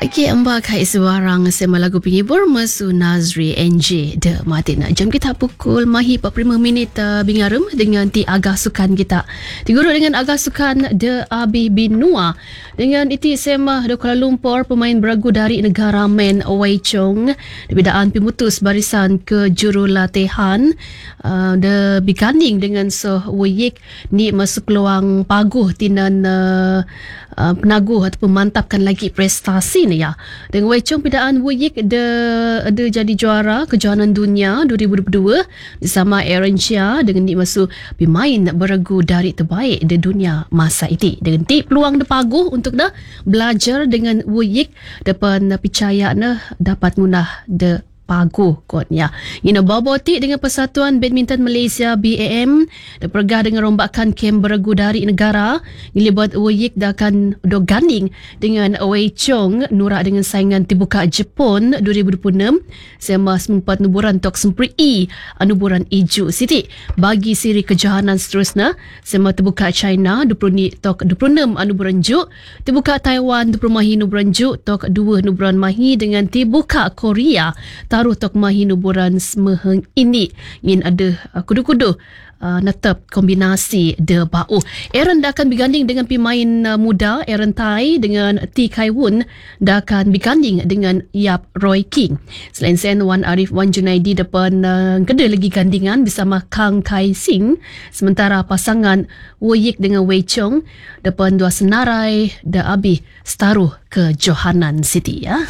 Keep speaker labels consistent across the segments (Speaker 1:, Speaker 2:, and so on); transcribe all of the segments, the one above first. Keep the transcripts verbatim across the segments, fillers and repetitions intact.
Speaker 1: Okey, embak hai sebarang sema lagu penghibur Mesu Nazri N J De Martina. Jam kita pukul mahi empat puluh lima minit uh, bingarum dengan ti agah sukan kita. Diguru dengan agah sukan De Abi Binua. Dengan iti sema de Kuala Lumpur, pemain beragu dari negara Men Wei Chong dibidaan pemutus barisan ke jurulatihan uh, de biganding dengan so wiyik ni masuk peluang paguh tinan uh, uh, penaguh atau memantapkan lagi prestasi ni ya. Dengan Wei Chong pidaan wiyik de de jadi juara kejohanan dunia dua ribu dua puluh dua bersama Aaron Chia dengan ni masuk pemain beragu dari terbaik di dunia masa itu. Dengan ti peluang de paguh untuk dah belajar dengan wiyik depan percaya nah dapat ngunah de paguh kodnya. Ina baboti dengan Persatuan Badminton Malaysia B A M dan pergah dengan rombakan kem beragu dari negara ngilibat wiyik dah akan do ganding dengan Wei Chong nurak dengan saingan terbuka Jepun dua ribu dua puluh enam sema sempat nuburan tok sempri i anuburan iju siti bagi siri kejohanan seterusnya sema terbuka China dua puluh ni tok dua puluh enam anuburan ju, terbuka Taiwan dua puluh mahi nuburan ju tok dua nuburan mahi dengan terbuka Korea taruh tok mahi nuburan semeheng ini ingin ada uh, kudu-kudu uh, netap kombinasi de bau. Aaron dah akan berganding dengan pemain uh, muda Aaron Tai dengan T Kai Woon dah akan berganding dengan Yap Roy King. Selain sen Wan Arif Wan Junaidi depan uh, kedua lagi gandingan bersama Kang Kai Sing, sementara pasangan Wiyik dengan Wei Chong depan dua senarai da abi setaruh ke Johanan City ya.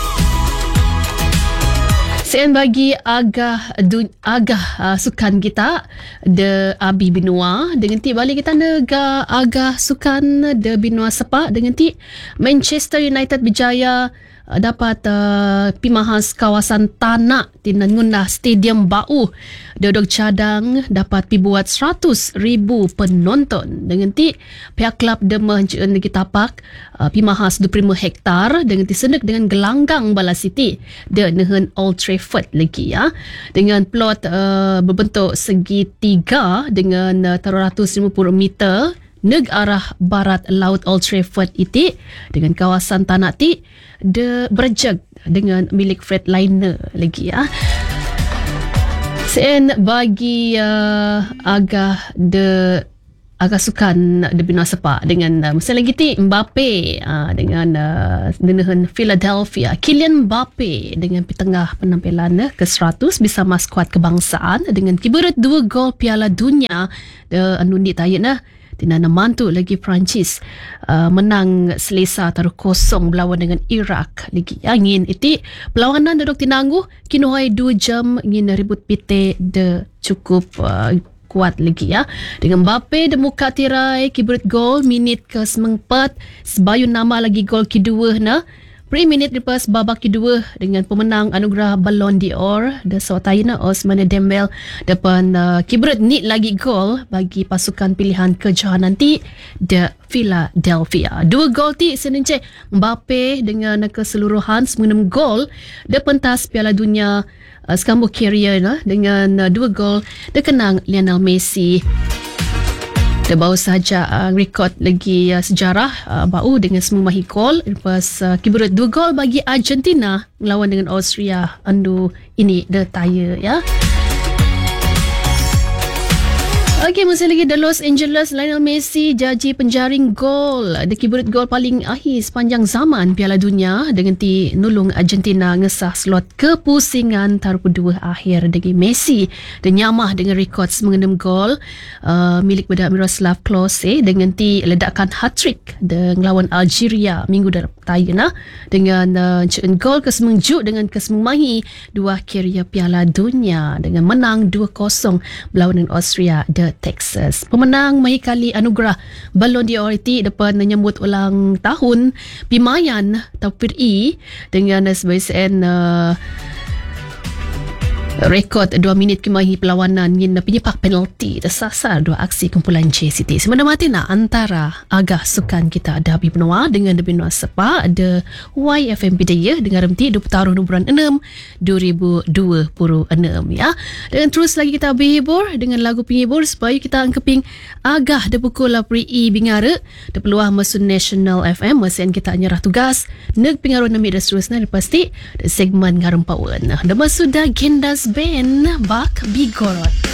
Speaker 1: Sen bagi agah dun, agah uh, sukan kita De Abi Binua dengan ti balik kita nega agah sukan De Binua Sepak dengan ti Manchester United berjaya uh, dapat uh, pimahas kawasan tanak tinan ngundah stadium bau dodok cadang dapat pibuat seratus ribu penonton dengan ti pihak klub Demah Jeun Legi Tapak uh, pimahas dua puluh lima hektar dengan ti senek dengan gelanggang bala City de nehen Old Trafford lagi ya dengan plot uh, berbentuk segitiga dengan uh, tiga ratus lima puluh meter neg arah barat laut Old Trafford itu dengan kawasan tanah ti de berjeg dengan milik Freightliner lagi ya. Sen bagi uh, agak de agak sukan de Binua Sepak dengan uh, masa lagi ti Mbappe uh, dengan uh, dengan Philadelphia Kylian Mbappe dengan petengah penampilan uh, ke seratus bersama skuad kebangsaan dengan kibarat dua gol Piala Dunia de anundi tayana tinana mantu lagi Perancis uh, menang selesa taruh kosong berlawan dengan Iraq lagi angin iti perlawanan duduk tinangguh kinuhai dua jam ingin ribut pite de cukup uh, kuat lagi ya dengan Mbappe de muka tirai kiburit gol minit ke sempat sebayun nama lagi gol kedua na pre minit lepas babak kedua dengan pemenang anugerah Ballon d'Or de Sotayna Ousmane Dembele depan uh, kiburit ni lagi gol bagi pasukan pilihan kejohanan ti de Philadelphia. Dua gol ti senence Mbappe dengan keseluruhan sembilan gol de pentas Piala Dunia uh, sekambuh career nah, dengan uh, dua gol dikenang Lionel Messi. Dia baru saja uh, rekod lagi uh, sejarah uh, bau dengan semua mahi gol lepas uh, kiburat dua gol bagi Argentina melawan dengan Austria andu ini de taya ya. Okey, masih lagi The Los Angeles Lionel Messi jaji penjaring gol. Dia kiburit gol paling akhir sepanjang zaman Piala Dunia dengan ti nulung Argentina ngesah slot kepusingan taruh kedua akhir dengan Messi dan nyamah dengan rekod mengenam gol uh, milik pada Miroslav Klose dengan ti ledakan hat-trick dengan lawan Algeria minggu depan tayana dengan uh, gol ke semengjuk dengan ke sememahi dua kira Piala Dunia dengan menang dua kosong berlawan dengan Austria de Texas. Pemenang mahi kali anugerah Ballon d'Or itu depan menyambut ulang tahun Pimayan Taufir I dengan sebagai uh, Rekod dua minit kemahi perlawanan ngin penyepak penalti tersasar dua aksi kumpulan J C T. Sebenarnya mati nak antara agah sukan kita ada Habib Noah dengan Debi Noah Sepa ada Y F M Bidaya dengan remti dua taruh nombran enam dua ribu dua puluh enam ya. Dan terus lagi kita berhibur dengan lagu penghibur supaya kita angkeping agah de pukul lapri i bingara de peluah mesun National F M mesin kita nyerah tugas neg pengaruh nami dan seterusnya lepas ti segmen ngarum pawan. Nah, dah sudah Gendas Band Bak Bigorot.